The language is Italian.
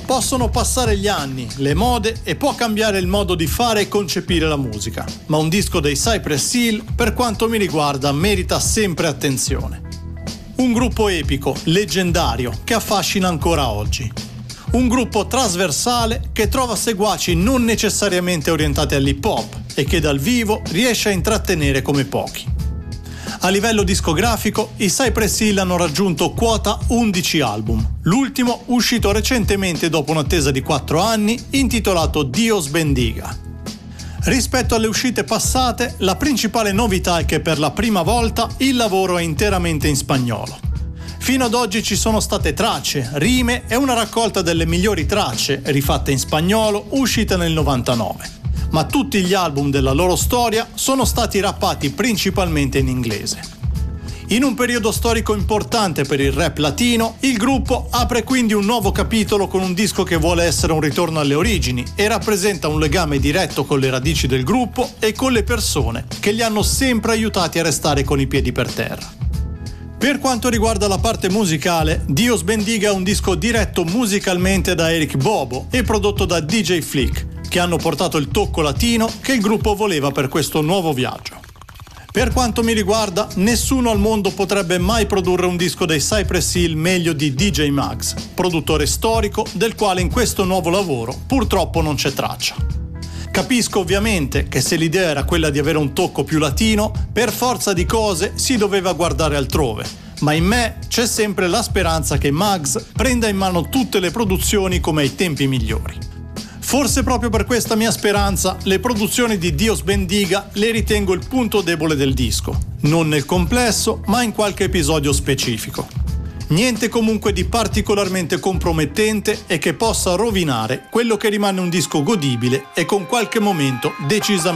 Possono passare gli anni, le mode e può cambiare il modo di fare e concepire la musica, ma un disco dei Cypress Hill, per quanto mi riguarda, merita sempre attenzione. Un gruppo epico, leggendario, che affascina ancora oggi. Un gruppo trasversale che trova seguaci non necessariamente orientati all'hip hop e che dal vivo riesce a intrattenere come pochi. A livello discografico, i Cypress Hill hanno raggiunto quota 11 album, l'ultimo uscito recentemente dopo un'attesa di 4 anni, intitolato Dios Bendiga. Rispetto alle uscite passate, la principale novità è che per la prima volta il lavoro è interamente in spagnolo. Fino ad oggi ci sono state tracce, rime e una raccolta delle migliori tracce, rifatte in spagnolo, uscite nel 99. Ma tutti gli album della loro storia sono stati rappati principalmente in inglese. In un periodo storico importante per il rap latino, il gruppo apre quindi un nuovo capitolo con un disco che vuole essere un ritorno alle origini e rappresenta un legame diretto con le radici del gruppo e con le persone che li hanno sempre aiutati a restare con i piedi per terra. Per quanto riguarda la parte musicale, Dios Bendiga è un disco diretto musicalmente da Eric Bobo e prodotto da DJ Flick, che hanno portato il tocco latino che il gruppo voleva per questo nuovo viaggio. Per quanto mi riguarda, nessuno al mondo potrebbe mai produrre un disco dei Cypress Hill meglio di DJ Muggs, produttore storico del quale in questo nuovo lavoro purtroppo non c'è traccia. Capisco ovviamente che se l'idea era quella di avere un tocco più latino, per forza di cose si doveva guardare altrove, ma in me c'è sempre la speranza che Muggs prenda in mano tutte le produzioni come ai tempi migliori. Forse proprio per questa mia speranza, le produzioni di Dios Bendiga le ritengo il punto debole del disco, non nel complesso, ma in qualche episodio specifico. Niente comunque di particolarmente compromettente e che possa rovinare quello che rimane un disco godibile e con qualche momento decisamente